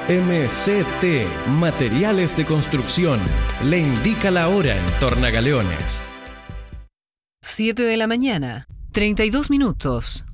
MCT Materiales de Construcción le indica la hora en Tornagaleones. 7 de la mañana, 32 minutos.